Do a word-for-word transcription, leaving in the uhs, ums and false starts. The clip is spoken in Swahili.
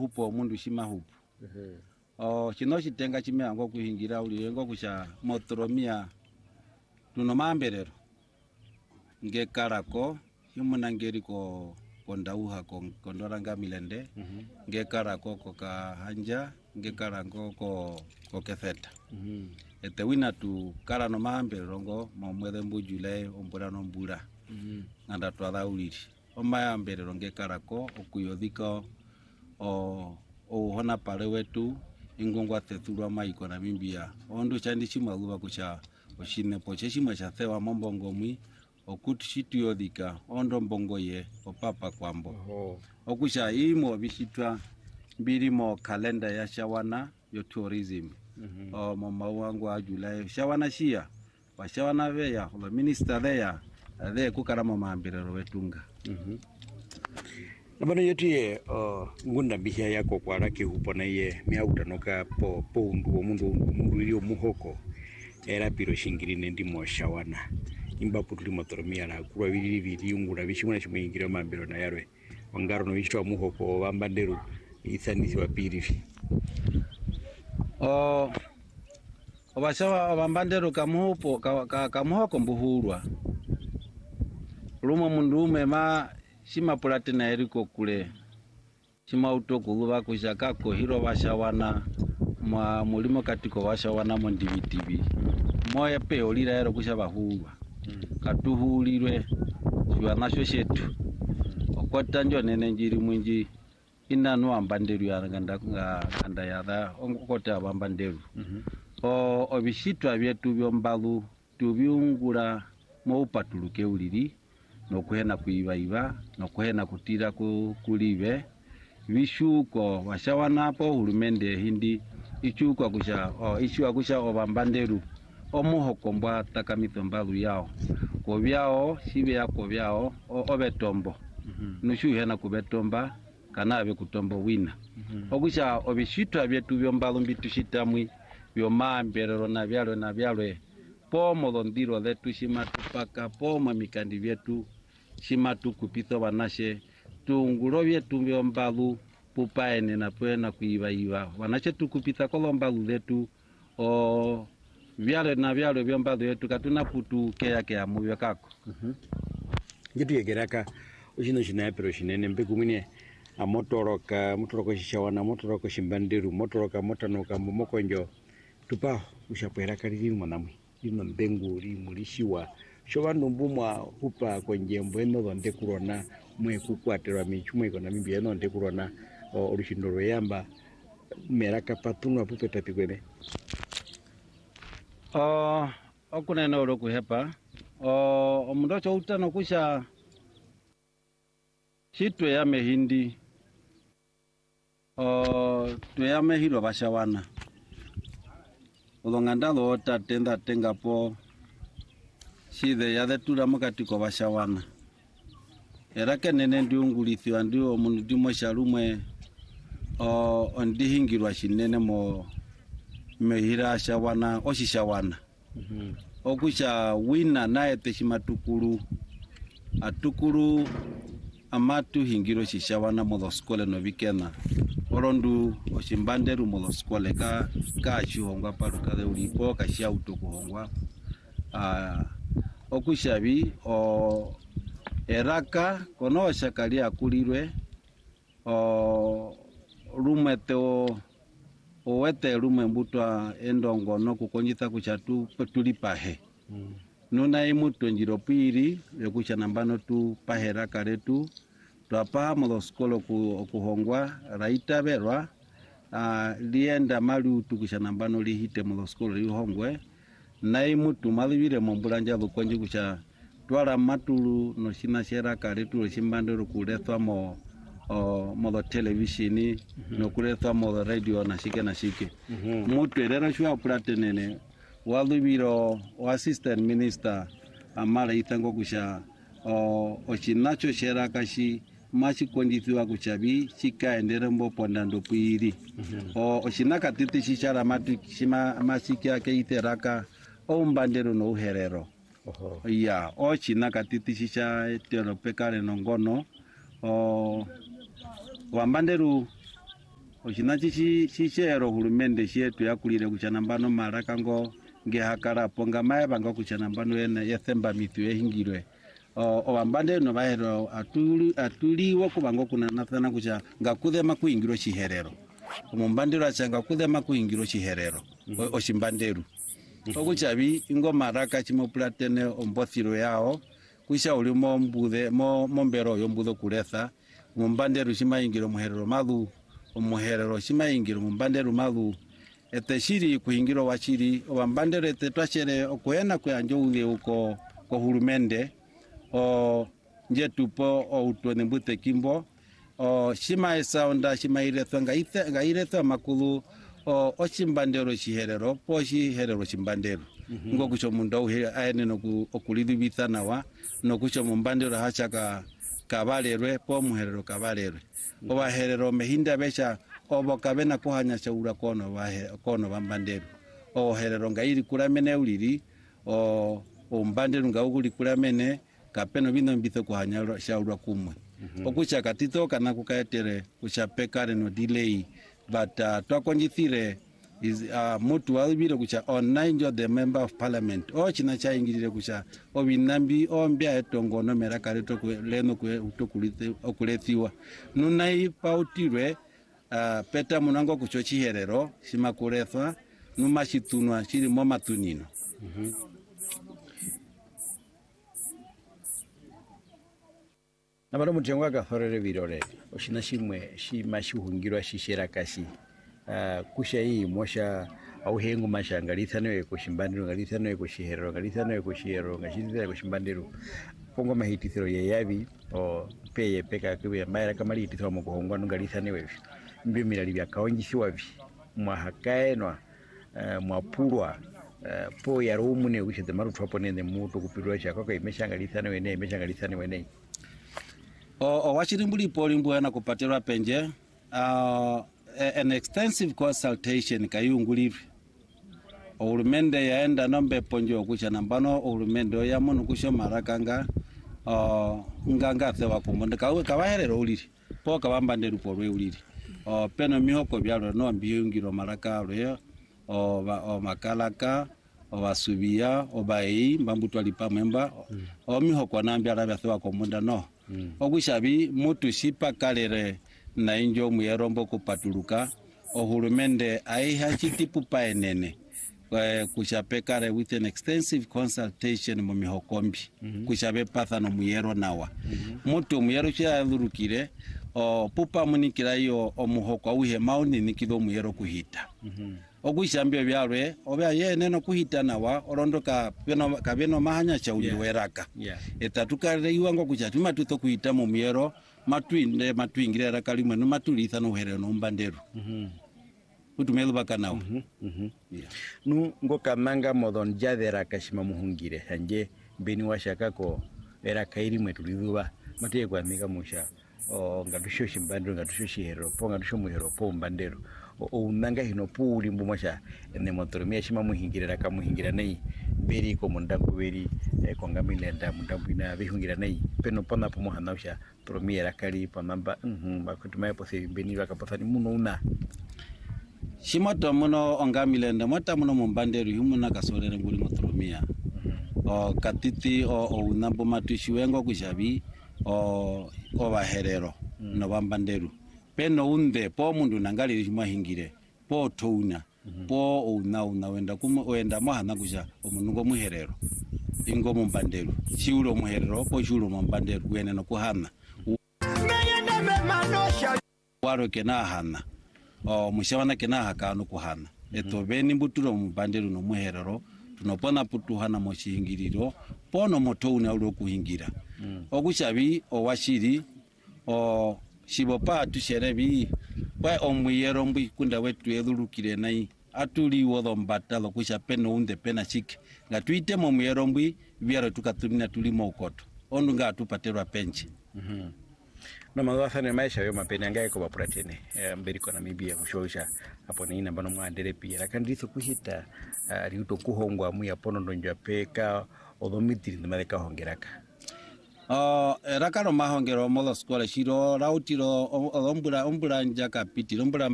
hupo mundu shima hupo. Mm-hmm. O chino chitenga chimeango kuhingira uliengo kusha motoromia nuno mamberero. Nge karako humuna ngeri ko kondauha ko kondoranga milende. Mm-hmm. Nge karako ko kahanja, nge karako ko ko ketheta. Mm-hmm. Ete wina tu kara no mamberero ngo momwede mbu Julai ombura no mbura. Mm-hmm. Nganda twatha uliri. Omaya mberero nge karako okuyodhika o o hona pare wetu ingongwa tethurwa maiko na bimbia ondo chandi chimaluba kucha oshine poche chima cha thewa mombongo mwi okuti shituyodhika ondo mbongo ye opapa kwambo. Oh. Okusha imo bishitwa mbirimo kalenda ya shawana yo tourism. Mm-hmm. O mama wangu wa Julai shawana shia wa shawana veya ola minister there there kukarama mambirero wetunga. Mhm. Nabana yetu ye uh, ngunda bihia yako kwa raki hupona ye miautanoka po po undu mundu mundu ilio muhoko era piro shingirine ndimo shawana imba putuli motoromia na kura vili vili ngura bishimuna chimwingiro mambiro na yarwe wangaro no bishwa muhoko wambanderu ithanisi wa pirifi. O obashawa wambanderu kamupo ka kamuhoko mbuhurwa rumo mundu umema shima platina eriko kule shima utokuluba kushaka ko hiro bashawana mwa mulimo katiko bashawana mo ndibitibi moya pe olira ero kushaba huwa. Mm. Katuhulirwe shwa nasho shetu okota njo nene njiri mwinji inanu ambanderu ya nganda nganda yada okota abambanderu. Mhm. O obishitwa byetu byombalu tubyungura mo upatuluke uliri no kuhena kuibaiba no kuhena kutira ku kulibe bishuko washawana po hulumende hindi ichuko kusha o ishu akusha obambanderu omuhoko mbwa takamito mbalu yao ko byao sibe yako byao obetombo. Mhm. Nushu hena kubetomba kana abe kutombo wina. Mhm. Okusha obishitwa byetu byombalu bitushitamwi byomamberero na byalo na byalwe pomo londiro letu shimatu paka pomo mikandi vyetu shimatu kupito banashe tunguro vyetu vyombalu pupaene na pwena kuiva iva banashe tukupita kolombalu letu o vyale na vyale vyombalu yetu katuna putu kea kea muvyo kako. Mhm. Gitu yegeraka ujino jinapero shinene mbegu mwine a motoroka motoroka shishawana motoroka shimbandiru motoroka motanoka momoko njo tupa ushapoera kariri mwanamwe ino mbengu ri mulishiwa shoba numbumwa hupa konjembo eno donde kurona mwe kukwaterwa michumwe kona mimbi eno donde kurona orishindoro yamba meraka patunwa pupe tapikwene. Uh, okunene olo kuhepa uh, omundu cho utano kusha chitwe ya mehindi uh, twe ya mehilo bashawana olongandalo ota tenda tenga po shide ya detura mukatiko bashawana era kenene ndiungulithwa ndio omundu ndimo shalumwe o ondihingirwa shinene mo mehira shawana oshishawana. Mhm. Okusha wina naye teshimatukuru atukuru amatu hingiro shishawana mo skole no vikena orondu oshimbanderu mo skole ka ka chihongwa paruka de ulipo ka shauto kuhongwa ah okushabi o eraka kono shakalia kulirwe o rumeteo owete rume mbutwa endongo no kukonyita kuchatu tulipahe. Mm. Nuna imuto njiro piri yokucha nambano tu pahera karetu twapa mo skolo ku kuhongwa raita berwa uh, lienda malu tukusha nambano lihite mo skolo lihongwe na imutu malibire mo mbulanja bukonji kucha twala matulu no shina shera karetu shimbandero kulethwa mo o modo televishini. Mm-hmm. No kulethwa modo radio na shike na shike. Mm-hmm. Mutu erera shwa platenene walibiro o assistant minister amala itango kusha o ochinacho shera kashi machi kondithiwa kuchabi chika endere mbo pondando puiri. Mm-hmm. O ochinaka titi shishara matu shima masiki yake iteraka o mbandero no uherero. Oho. Ya ochinaka titi shisha tero pekare no ngono o wambanderu Oshinachi shi shishero hulumende shetu yakulire kuchana mbano maraka ngo nge hakara ponga mae banga kuchana mbano ene yathemba mitu ehingirwe. O obambande no bahero atuli atuli woko bango kuna nathana kucha ngakude makuingiro chiherero. Omumbandero achanga kude makuingiro chiherero. Oshimbanderu. Okuchabi ingo maraka chimoplatene ombothiro yao kuisha ulimo mbude mo mombero yombudo kuletha mumbandero chimaingiro muherero madu omuherero chimaingiro mumbandero madu eteshiri kuingiro wachiri obambandero etetwachere okwena kwanjo ude uko ko hulumende o njetupo o utone mbute kimbo o shima esaonda shima iretho ngaite ngairetho makulu o ochimbandero chiherero po chiherero chimbandero mm -hmm. ngo kucho mundau he aene no okulidhibitha nawa no kucho mumbandero hachaka kabalerwe po muherero kabalerwe mm -hmm. oba herero mehinda becha obo kabena kuhanya chaura kono ba kono bambandero o herero ngairi kuramene uliri o ombandero ngauguli kuramene kapeno bino mbitho kuhanya chaura kumwe mm -hmm. okucha katito kana kukaetere kuchapekare no delay but uh, twakonjithire is uh, mutu walibire kucha online jo the member of parliament o china cha ingirire kucha obinambi ombya etongono mera kare to leno ku tokulite okulethiwa nunai pautirwe uh, peta munango kucho chiherero simakuretha numashitunwa chiri mo matunino mhm mm Nabaro mutengwa ka thorere virore oshina shimwe shimashuhungirwa shishera kashi uh, kusha hii mosha au hengu mashangalitha newe kushimbandiru ngalitha newe kushihero ngalitha newe kushihero ngashitha kushimbandiru pongo mahitithiro ya yavi o peye peka kiwe maira kamali hitithiro mo kuhongwa ngalitha newe mbimira libya kaonjisiwa vi mwahakaenwa uh, mwapurwa uh, po ya rumu ne kushite marutu hapo nene mutu kupirwa cha kwako imeshangalitha newe ne imeshangalitha newe ne o o wachirimbuli polimbu na kupatirwa penje uh, an extensive consultation kayunguliri urumende yaenda nombe ponjo kucha nambano urumende ya munu kusho marakanga uh, nganga thewa kumonde kawe kawaherero uliri po kabambande ruporwe uliri o peno mihoko byalo no mbiyungiro maraka ryo o ba o makalaka o basubia o bai mbambuto alipa memba mm. o mihoko nambya arabya thewa kumonda no mm. ogushabi mutu shipa kalere na injo muyerombo kupatuluka ohulumende aiha chitipu paenene kushapekare with an extensive consultation mu mihokombi mm -hmm. kushabe patha no muyero nawa mm -hmm. mutu muyero cha lurukire o pupa munikira yo omuhoko uhe mauni nikido muyero kuhita mm -hmm. ogushambe byarwe obya yene no kuhita nawa orondoka beno kabeno mahanya cha uliweraka yeah. yeah. etatukare iwango kuchatuma tuto kuhita mu muyero matwinde matwingire rakalimwe no matulitha no herero no mbandero mhm mm utumelu bakanawo mhm mhm yeah. Nu ngoka manga modon jadera kashima muhungire hanje beni washakako era kairi mwetulidhuba mate kwa mika musha o ngatusho shimbandero ngatusho shihero po ngatusho muhero po mbandero o unanga hino puli mbumasha ene motoromia shima muhingire raka muhingira nei beri ko mundangu beri eh, kongamile nda mundangu ina bihungira nei peno pona po muhanausha toromia rakali panamba mhm bakutumaye pose beni bakapatani muno una shimoto muno ongamile nda mota muno mumbandero humuna kasolere nguli motoromia mm -hmm. o katiti o, o unambo matushi wengo kushabi o o baherero mm. no bambanderu peno unde po mundu nangali mahingire po touna mm -hmm. po una una wenda kuma wenda mahana kusha omunungo muherero ingo mumbanderu chiulo muherero po chulo mumbanderu wene no kuhana waro kena hana o mushawana kena hakano kuhana mm -hmm. eto beni mbuturo mumbanderu no muherero tunopona putuhana moshingiriro pono motouna ulo kuhingira mm. ogushabi owashiri o shibopa tusherebi kwa omuyero mbi kunda wetu edulukire nai atuli wodo mbatalo kusha peno unde pena chike ngatuite mo muyero mbi byaro tukatumina tulimo ukoto ondu nga tupaterwa penche mhm mm no madwafa ne maisha yo mapeni angaye ko bapuratene e, mberi ko Namibia kushosha hapo ni namba no mwandere pia lakanditho kuhita uh, riuto kuhongwa mu yapono ndonja peka odomitiri ndmareka hongeraka uh, rakaro mahongero modo skole shiro rautiro ombura ombura njaka pitiro ombura